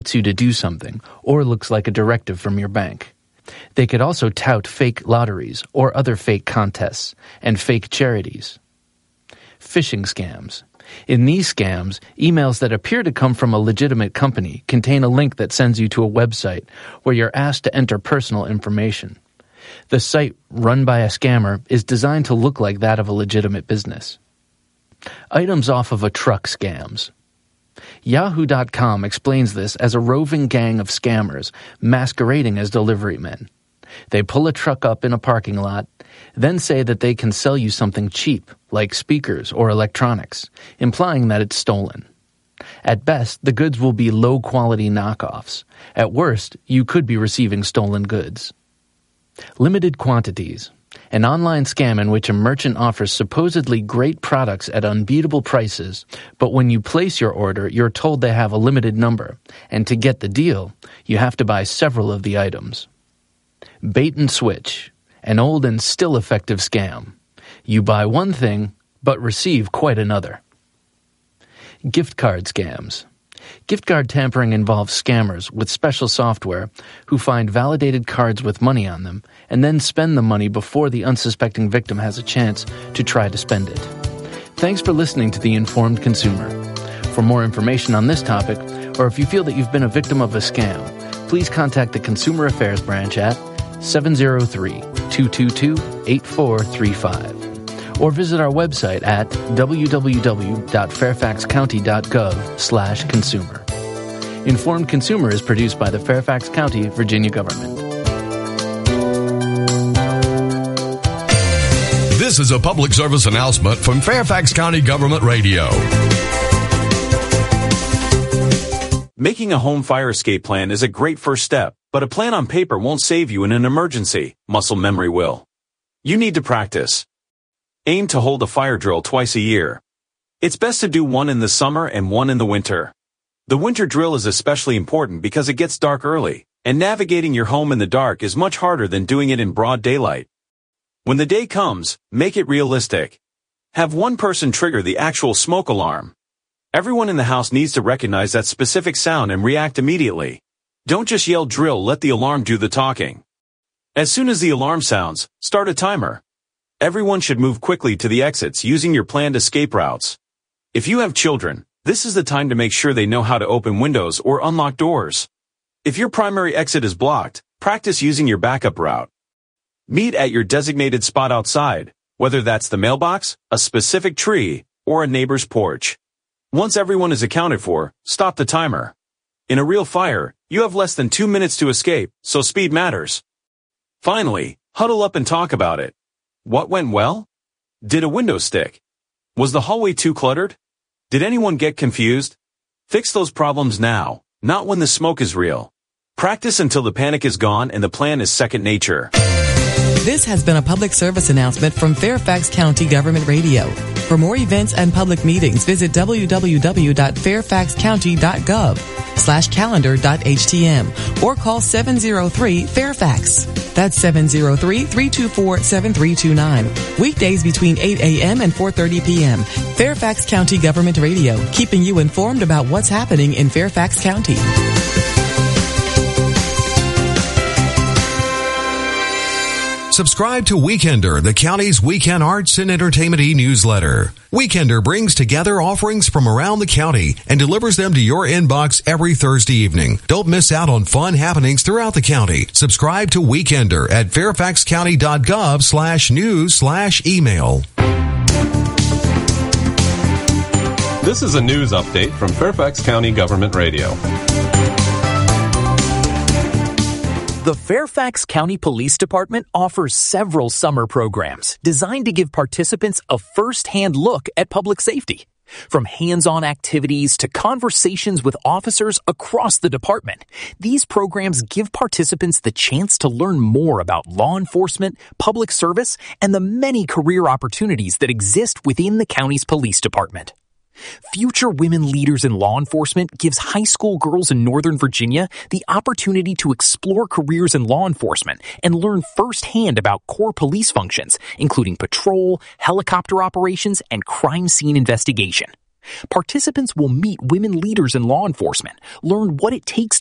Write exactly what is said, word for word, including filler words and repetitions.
you to do something or looks like a directive from your bank. They could also tout fake lotteries or other fake contests and fake charities. Phishing scams. In these scams, emails that appear to come from a legitimate company contain a link that sends you to a website where you're asked to enter personal information. The site, run by a scammer, is designed to look like that of a legitimate business. Items off of a truck scams. Yahoo dot com explains this as a roving gang of scammers masquerading as delivery men. They pull a truck up in a parking lot, then say that they can sell you something cheap, like speakers or electronics, implying that it's stolen. At best, the goods will be low-quality knockoffs. At worst, you could be receiving stolen goods. Limited quantities. An online scam in which a merchant offers supposedly great products at unbeatable prices, but when you place your order, you're told they have a limited number, and to get the deal, you have to buy several of the items. Bait and switch. An old and still effective scam. You buy one thing, but receive quite another. Gift card scams. Gift card tampering involves scammers with special software who find validated cards with money on them and then spend the money before the unsuspecting victim has a chance to try to spend it. Thanks for listening to The Informed Consumer. For more information on this topic, or if you feel that you've been a victim of a scam, please contact the Consumer Affairs Branch at seven oh three, two two two, eight four three five. Or visit our website at w w w dot fairfax county dot gov slash consumer. Informed Consumer is produced by the Fairfax County, Virginia government. This is a public service announcement from Fairfax County Government Radio. Making a home fire escape plan is a great first step, but a plan on paper won't save you in an emergency. Muscle memory will. You need to practice. Aim to hold a fire drill twice a year. It's best to do one in the summer and one in the winter. The winter drill is especially important because it gets dark early, and navigating your home in the dark is much harder than doing it in broad daylight. When the day comes, make it realistic. Have one person trigger the actual smoke alarm. Everyone in the house needs to recognize that specific sound and react immediately. Don't just yell drill, let the alarm do the talking. As soon as the alarm sounds, start a timer. Everyone should move quickly to the exits using your planned escape routes. If you have children, this is the time to make sure they know how to open windows or unlock doors. If your primary exit is blocked, practice using your backup route. Meet at your designated spot outside, whether that's the mailbox, a specific tree, or a neighbor's porch. Once everyone is accounted for, stop the timer. In a real fire, you have less than two minutes to escape, so speed matters. Finally, huddle up and talk about it. What went well? Did a window stick? Was the hallway too cluttered? Did anyone get confused? Fix those problems now, not when the smoke is real. Practice until the panic is gone and the plan is second nature. This has been a public service announcement from Fairfax County Government Radio. For more events and public meetings, visit w w w dot fairfax county dot gov slash calendar dot h t m or call seven oh three Fairfax. That's seven oh three, three two four, seven three two nine. Weekdays between eight a.m. and four thirty p.m. Fairfax County Government Radio, keeping you informed about what's happening in Fairfax County. Subscribe to Weekender, the county's weekend arts and entertainment e-newsletter. Weekender brings together offerings from around the county and delivers them to your inbox every Thursday evening. Don't miss out on fun happenings throughout the county. Subscribe to Weekender at fairfax county dot gov slash news slash email. This is a news update from Fairfax County Government Radio. The Fairfax County Police Department offers several summer programs designed to give participants a first-hand look at public safety. From hands-on activities to conversations with officers across the department, these programs give participants the chance to learn more about law enforcement, public service, and the many career opportunities that exist within the county's police department. Future Women Leaders in Law Enforcement gives high school girls in Northern Virginia the opportunity to explore careers in law enforcement and learn firsthand about core police functions, including patrol, helicopter operations, and crime scene investigation. Participants will meet women leaders in law enforcement, learn what it takes